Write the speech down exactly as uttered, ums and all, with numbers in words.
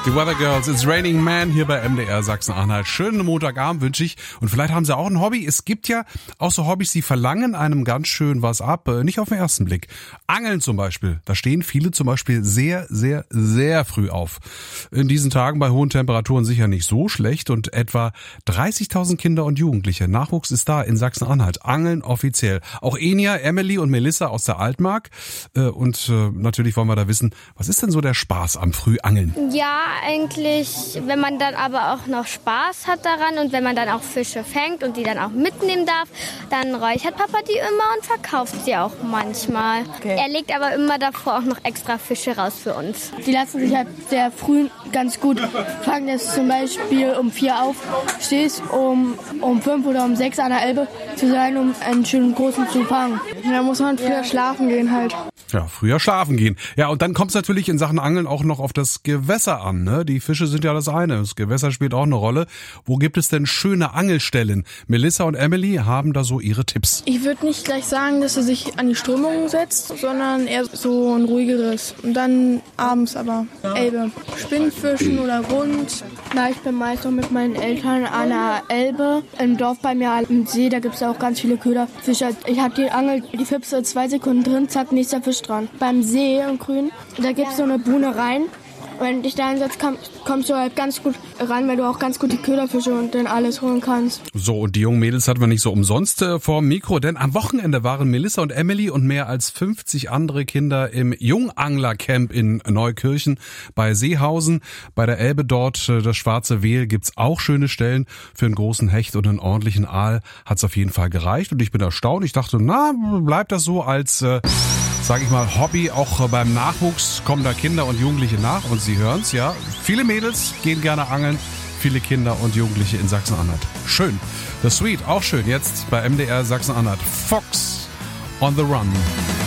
Die Weather Girls, It's Raining Man hier bei M D R Sachsen-Anhalt. Schönen Montagabend wünsche ich. Und vielleicht haben Sie auch ein Hobby. Es gibt ja auch so Hobbys, die verlangen einem ganz schön was ab. Nicht auf den ersten Blick. Angeln zum Beispiel. Da stehen viele zum Beispiel sehr, sehr, sehr früh auf. In diesen Tagen bei hohen Temperaturen sicher nicht so schlecht. Und etwa dreißigtausend Kinder und Jugendliche. Nachwuchs ist da in Sachsen-Anhalt. Angeln offiziell. Auch Enia, Emily und Melissa aus der Altmark. Und natürlich wollen wir da wissen, was ist denn so der Spaß am Frühangeln? Ja, eigentlich, wenn man dann aber auch noch Spaß hat daran und wenn man dann auch Fische fängt und die dann auch mitnehmen darf, dann räuchert Papa die immer und verkauft sie auch manchmal. Okay. Er legt aber immer davor auch noch extra Fische raus für uns. Die lassen sich halt sehr früh ganz gut fangen. Dass zum Beispiel um vier auf stehst, um, um fünf oder um sechs an der Elbe zu sein, um einen schönen großen zu fangen. Da muss man früher ja. schlafen gehen halt. Ja, früher schlafen gehen. Ja, und dann kommt es natürlich in Sachen Angeln auch noch auf das Gewässer an. Ne? Die Fische sind ja das eine. Das Gewässer spielt auch eine Rolle. Wo gibt es denn schöne Angelstellen? Melissa und Emily haben da so ihre Tipps. Ich würde nicht gleich sagen, dass er sich an die Strömung setzt, sondern eher so ein ruhigeres. Und dann abends aber Elbe. Spinnfischen oder Rund. Na, ich bin meist noch mit meinen Eltern an der Elbe. Im Dorf bei mir am See, da gibt es auch ganz viele Köderfische. Ich habe die Angel, die Fipse zwei Sekunden drin, zack, nächster Fisch dran. Beim See im Grün, da gibt es so eine Buhne rein. Wenn du dich da hinsetzt, kommst du halt ganz gut ran, weil du auch ganz gut die Köderfische und dann alles holen kannst. So, und die jungen Mädels hatten wir nicht so umsonst äh, vor dem Mikro, denn am Wochenende waren Melissa und Emily und mehr als fünfzig andere Kinder im Junganglercamp in Neukirchen bei Seehausen. Bei der Elbe dort, äh, das Schwarze Wehl, gibt's auch schöne Stellen. Für einen großen Hecht und einen ordentlichen Aal hat's auf jeden Fall gereicht. Und ich bin erstaunt. Ich dachte, na, bleibt das so als... Äh, sag ich mal, Hobby, auch beim Nachwuchs kommen da Kinder und Jugendliche nach und Sie hören's, ja. Viele Mädels gehen gerne angeln, viele Kinder und Jugendliche in Sachsen-Anhalt. Schön. The Sweet, auch schön. Jetzt bei M D R Sachsen-Anhalt. Fox on the Run.